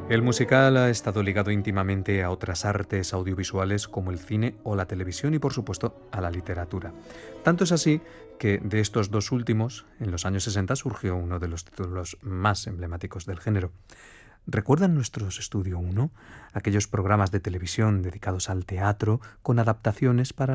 El musical ha estado ligado íntimamente a otras artes audiovisuales como el cine o la televisión y, por supuesto, a la literatura. Tanto es así que de estos dos últimos, en los años 60 surgió uno de los títulos más emblemáticos del género. ¿Recuerdan nuestros Estudio 1? Aquellos programas de televisión dedicados al teatro con adaptaciones para